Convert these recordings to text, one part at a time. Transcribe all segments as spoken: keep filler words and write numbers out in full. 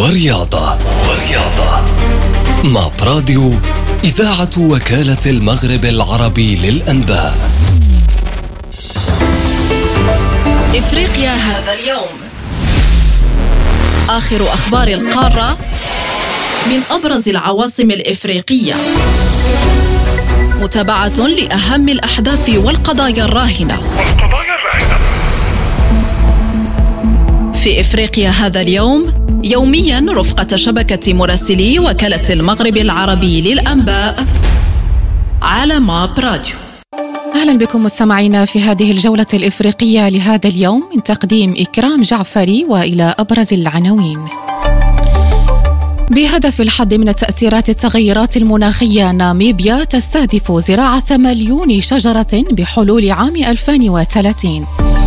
ورياضة ورياضة مع براديو إذاعة وكالة المغرب العربي للأنباء. إفريقيا هذا اليوم، آخر أخبار القارة من أبرز العواصم الإفريقية، متابعة لأهم الأحداث والقضايا الراهنة في إفريقيا هذا اليوم، يومياً رفقة شبكة مراسلي وكالة المغرب العربي للأنباء على ماب راديو. أهلا بكم مستمعينا في هذه الجولة الإفريقية لهذا اليوم من تقديم إكرام جعفري، وإلى أبرز العناوين. بهدف الحد من التأثيرات التغيرات المناخية، ناميبيا تستهدف زراعة مليون شجرة بحلول عام ألفين وثلاثين.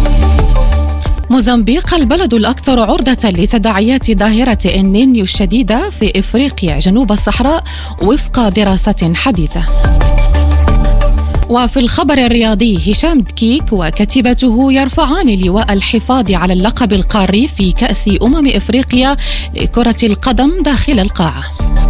موزمبيق البلد الأكثر عرضة لتداعيات ظاهرة النينيو الشديدة في إفريقيا جنوب الصحراء وفق دراسة حديثة. وفي الخبر الرياضي، هشام دكيك وكتيبته يرفعان لواء الحفاظ على اللقب القاري في كأس أمم إفريقيا لكرة القدم داخل القاعة.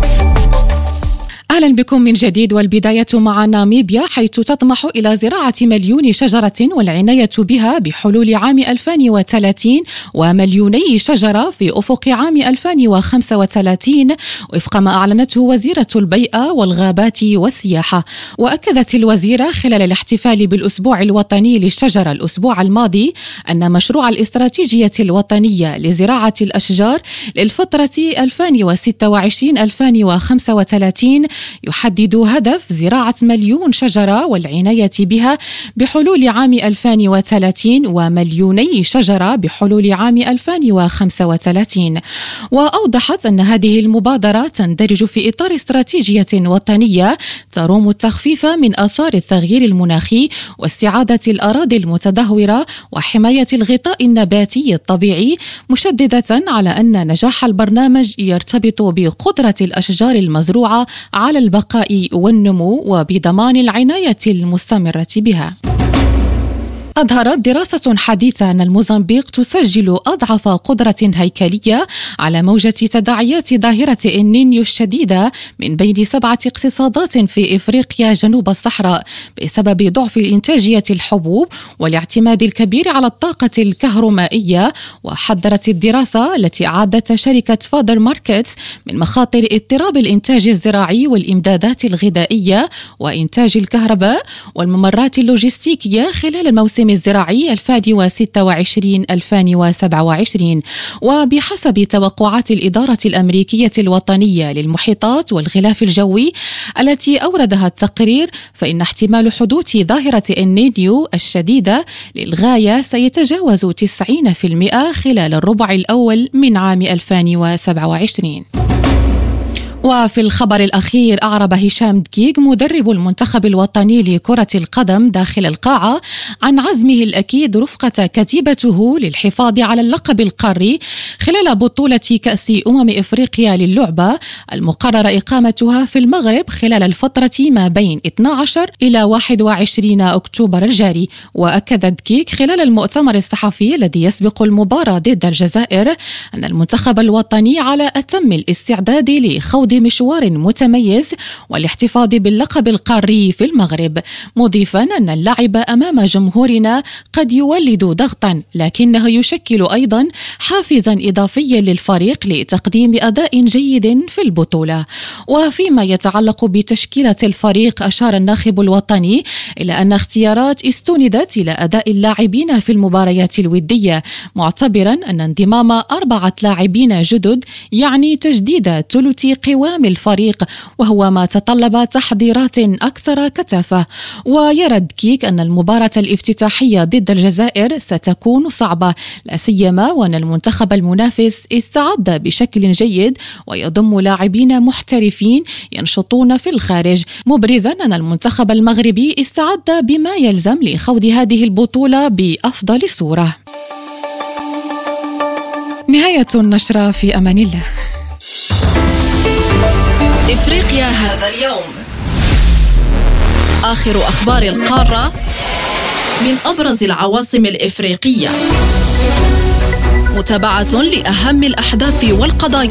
أهلا بكم من جديد، والبداية مع ناميبيا، حيث تطمح إلى زراعة مليون شجرة والعناية بها بحلول عام ألفين وثلاثين، ومليوني شجرة في أفق عام ألفين وخمسة وثلاثين وفق ما أعلنته وزيرة البيئة والغابات والسياحة. وأكدت الوزيرة خلال الاحتفال بالأسبوع الوطني للشجرة الأسبوع الماضي أن مشروع الاستراتيجية الوطنية لزراعة الأشجار للفترة ألفين وستة وعشرين ألفين وخمسة وثلاثين يحدد هدف زراعة مليون شجرة والعناية بها بحلول عام ألفين وثلاثين، ومليوني شجرة بحلول عام ألفين وخمسة وثلاثين. وأوضحت أن هذه المبادرة تندرج في إطار استراتيجية وطنية تروم التخفيف من آثار التغيير المناخي واستعادة الأراضي المتدهورة وحماية الغطاء النباتي الطبيعي، مشددة على أن نجاح البرنامج يرتبط بقدرة الأشجار المزروعة على البقاء والنمو وبضمان العناية المستمرة بها. أظهرت دراسة حديثة أن الموزمبيق تسجل أضعف قدرة هيكلية على موجة تداعيات ظاهرة النينيو الشديدة من بين سبعة اقتصادات في إفريقيا جنوب الصحراء، بسبب ضعف إنتاجية الحبوب والاعتماد الكبير على الطاقة الكهرومائية. وحذرت الدراسة التي أعدتها شركة فادر ماركتس من مخاطر اضطراب الإنتاج الزراعي والإمدادات الغذائية وإنتاج الكهرباء والممرات اللوجستيكية خلال الموسم الزراعي ألفين وستة وعشرين ألفين وسبعة وعشرين. وبحسب توقعات الإدارة الأمريكية الوطنية للمحيطات والغلاف الجوي التي أوردها التقرير، فإن احتمال حدوث ظاهرة النينيو الشديدة للغاية سيتجاوز تسعين بالمئة خلال الربع الأول من عام ألفين وسبعة وعشرين. وفي الخبر الأخير، أعرب هشام دكيك مدرب المنتخب الوطني لكرة القدم داخل القاعة عن عزمه الأكيد رفقة كتيبته للحفاظ على اللقب القاري خلال بطولة كأس أمم إفريقيا للعبة المقرر إقامتها في المغرب خلال الفترة ما بين اثني عشر إلى واحد وعشرين أكتوبر الجاري. وأكد دكيك خلال المؤتمر الصحفي الذي يسبق المباراة ضد الجزائر أن المنتخب الوطني على أتم الاستعداد لخوض مشوار متميز والاحتفاظ باللقب القاري في المغرب، مضيفا أن اللعب أمام جمهورنا قد يولد ضغطا، لكنه يشكل أيضا حافزا إضافيا للفريق لتقديم أداء جيد في البطولة. وفيما يتعلق بتشكيلة الفريق، أشار الناخب الوطني إلى أن اختيارات استندت إلى أداء اللاعبين في المباريات الودية، معتبرا أن انضمام أربعة لاعبين جدد يعني تجديد ثلث قوام الفريق، وهو ما تطلب تحضيرات أكثر كثافة. ويرى دكيك أن المباراة الافتتاحية ضد الجزائر ستكون صعبة، لا سيما وأن المنتخب المنافس استعد بشكل جيد ويضم لاعبين محترفين ينشطون في الخارج، مبرزا أن المنتخب المغربي استعد بما يلزم لخوض هذه البطولة بأفضل صورة. نهاية النشرة، في أمان الله. إفريقيا هذا اليوم، آخر أخبار القارة من أبرز العواصم الإفريقية، متابعة لأهم الأحداث والقضايا